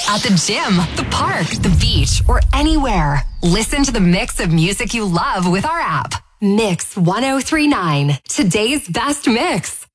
At the gym, the park, the beach, or anywhere. Listen to the mix of music you love with our app. Mix 1039. Today's best mix.